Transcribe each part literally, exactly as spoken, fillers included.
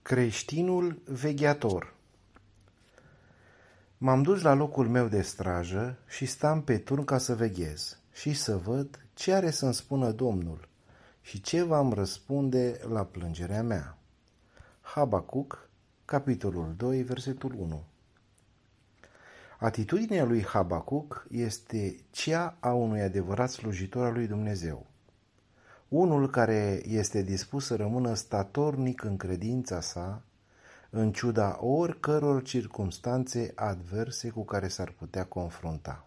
Creștinul vegheator. M-am dus la locul meu de strajă și stam pe turn ca să veghez și să văd ce are să-mi spună Domnul și ce v-am răspunde la plângerea mea. Habacuc, capitolul doi, versetul unu. Atitudinea lui Habacuc este cea a unui adevărat slujitor al lui Dumnezeu. Unul care este dispus să rămână statornic în credința sa, în ciuda oricăror circumstanțe adverse cu care s-ar putea confrunta.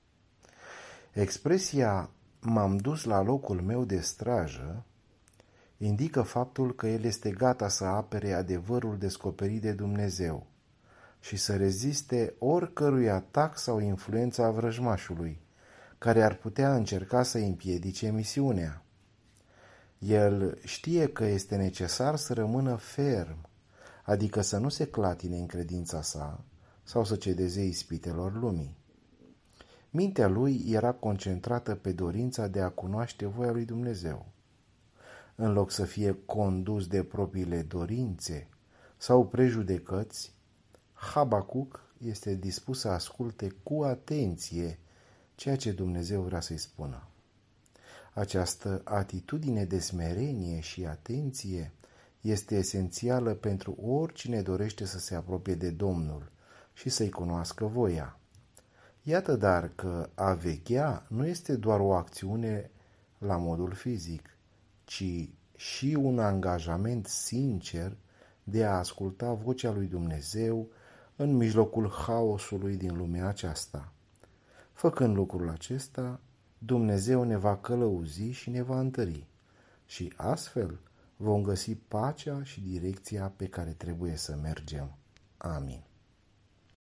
Expresia "m-am dus la locul meu de strajă" indică faptul că el este gata să apere adevărul descoperit de Dumnezeu și să reziste oricărui atac sau influența a vrăjmașului, care ar putea încerca să împiedice misiunea. El știe că este necesar să rămână ferm, adică să nu se clatine în credința sa sau să cedeze ispitelor lumii. Mintea lui era concentrată pe dorința de a cunoaște voia lui Dumnezeu. În loc să fie condus de propriile dorințe sau prejudecăți, Habacuc este dispus să asculte cu atenție ceea ce Dumnezeu vrea să-i spună. Această atitudine de smerenie și atenție este esențială pentru oricine dorește să se apropie de Domnul și să-i cunoască voia. Iată dar că a veghea nu este doar o acțiune la modul fizic, ci și un angajament sincer de a asculta vocea lui Dumnezeu în mijlocul haosului din lumea aceasta. Făcând lucrul acesta, Dumnezeu ne va călăuzi și ne va întări și astfel vom găsi pacea și direcția pe care trebuie să mergem. Amin.